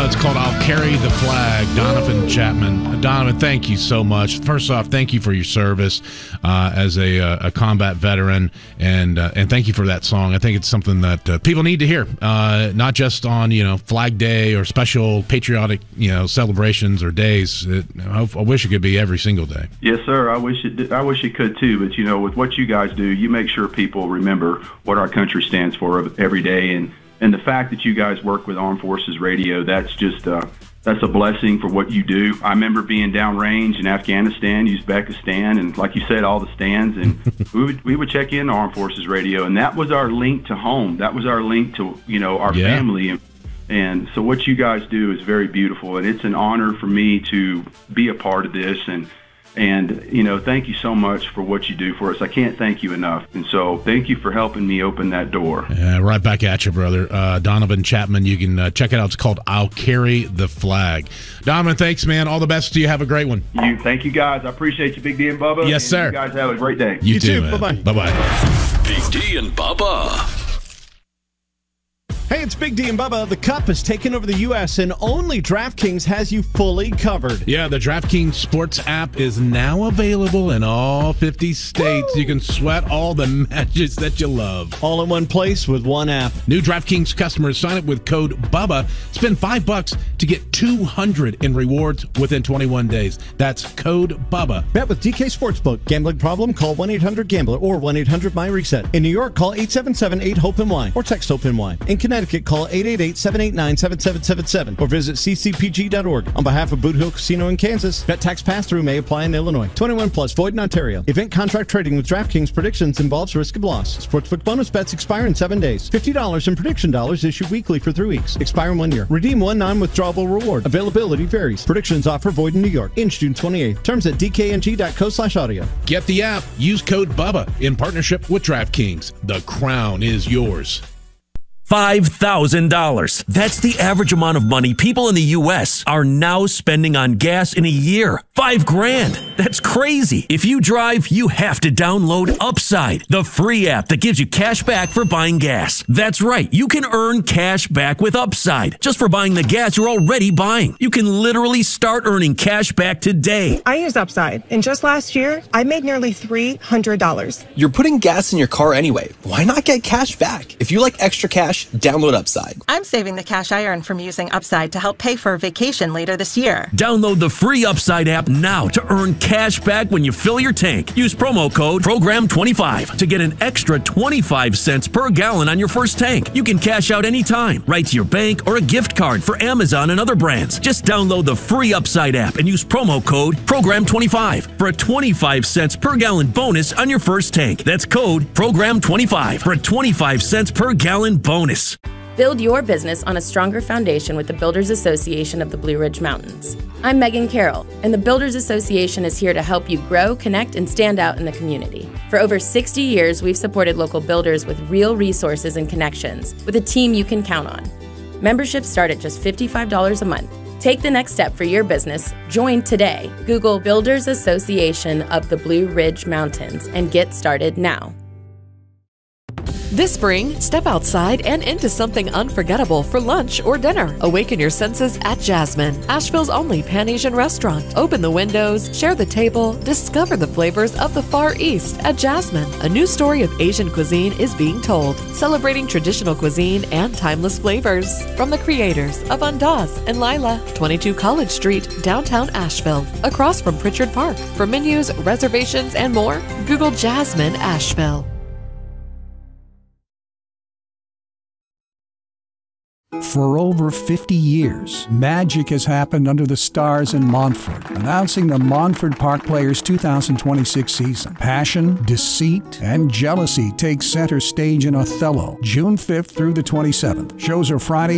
It's called I'll Carry the Flag. Donovan Chapman. Donovan, thank you so much. First off, thank you for your service as a combat veteran, and thank you for that song. I think it's something that people need to hear, not just on Flag Day or special patriotic celebrations or days. I wish it could be every single day. Yes, sir. I wish it could too. But with what you guys do, you make sure people remember what our country stands for every day, and the fact that you guys work with Armed Forces Radio, that's just that's a blessing for what you do. I remember being downrange in Afghanistan, Uzbekistan, and like you said, all the stands, and we would check in Armed Forces Radio, and that was our link to home. That was our link to our family. And so what you guys do is very beautiful, and it's an honor for me to be a part of this. And thank you so much for what you do for us. I can't thank you enough. And so thank you for helping me open that door. Yeah, right back at you, brother. Donovan Chapman, you can check it out. It's called I'll Carry the Flag. Donovan, thanks, man. All the best to you. Have a great one. Thank you, guys. I appreciate you, Big D and Bubba. Yes, sir. You guys have a great day. You too. Bye-bye. Bye-bye. Big D and Bubba. Hey, it's Big D and Bubba. The Cup has taken over the U.S., and only DraftKings has you fully covered. Yeah, the DraftKings Sports app is now available in all 50 states. Woo! You can sweat all the matches that you love. All in one place with one app. New DraftKings customers sign up with code BUBBA. Spend $5 to get $200 in rewards within 21 days. That's code BUBBA. Bet with DK Sportsbook. Gambling problem? Call 1-800-GAMBLER or 1-800-MY-RESET. In New York, call 877-8-HOPE-NY or text HOPE-NY. In Connecticut, call 888-789-7777 or visit ccpg.org. On behalf of Boot Hill Casino in Kansas, bet tax pass-through may apply in Illinois. 21 plus, void in Ontario. Event contract trading with DraftKings predictions involves risk of loss. Sportsbook bonus bets expire in 7 days. $50 in prediction dollars issued weekly for 3 weeks. Expire in 1 year. Redeem one non-withdrawable reward. Availability varies. Predictions offer void in New York. Ends June 28th. Terms at dkng.co/audio. Get the app. Use code BUBBA in partnership with DraftKings. The crown is yours. $5,000. That's the average amount of money people in the U.S. are now spending on gas in a year. $5,000. That's crazy. If you drive, you have to download Upside, the free app that gives you cash back for buying gas. That's right. You can earn cash back with Upside just for buying the gas you're already buying. You can literally start earning cash back today. I use Upside, and just last year, I made nearly $300. You're putting gas in your car anyway. Why not get cash back? If you like extra cash, download Upside. I'm saving the cash I earn from using Upside to help pay for a vacation later this year. Download the free Upside app now to earn cash back when you fill your tank. Use promo code PROGRAM25 to get an extra 25 cents per gallon on your first tank. You can cash out anytime, right to your bank or a gift card for Amazon and other brands. Just download the free Upside app and use promo code PROGRAM25 for a 25 cents per gallon bonus on your first tank. That's code PROGRAM25 for a 25 cents per gallon bonus. Build your business on a stronger foundation with the Builders Association of the Blue Ridge Mountains. I'm Megan Carroll, and the Builders Association is here to help you grow, connect, and stand out in the community. For over 60 years, we've supported local builders with real resources and connections, with a team you can count on. Memberships start at just $55 a month. Take the next step for your business. Join today. Google Builders Association of the Blue Ridge Mountains and get started now. This spring, step outside and into something unforgettable for lunch or dinner. Awaken your senses at Jasmine, Asheville's only Pan-Asian restaurant. Open the windows, share the table, discover the flavors of the Far East at Jasmine. A new story of Asian cuisine is being told, celebrating traditional cuisine and timeless flavors. From the creators of Andaz and Lila, 22 College Street, downtown Asheville, across from Pritchard Park. For menus, reservations, and more, Google Jasmine Asheville. For over 50 years, magic has happened under the stars in Montford, announcing the Montford Park Players 2026 season. Passion, deceit, and jealousy take center stage in Othello, June 5th through the 27th. Shows are Friday